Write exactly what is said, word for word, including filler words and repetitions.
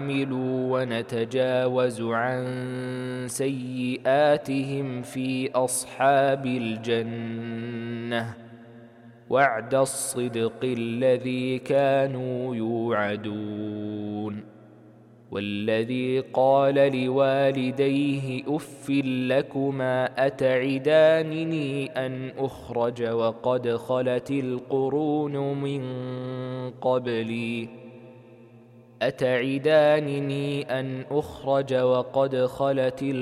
عملوا ونتجاوز عن سيئاتهم في أصحاب الجنة وعد الصدق الذي كانوا يوعدون. والذي قال لوالديه أف لكما أتعدانني أن أخرج وقد خلت القرون من قبلي أتعدانني أن أخرج وقد خلت القرون